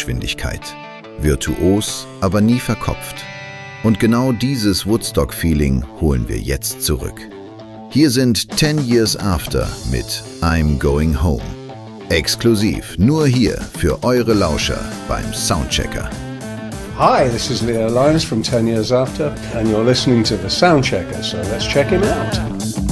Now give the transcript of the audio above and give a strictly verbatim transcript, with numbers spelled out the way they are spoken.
Geschwindigkeit. Virtuos, aber nie verkopft. Und genau dieses Woodstock-Feeling holen wir jetzt zurück. Hier sind Ten Years After mit I'm Going Home. Exklusiv nur hier für eure Lauscher beim Soundchecker. Hi, this is Leo Linus from Ten Years After, and you're listening to the Soundchecker, so let's check him out.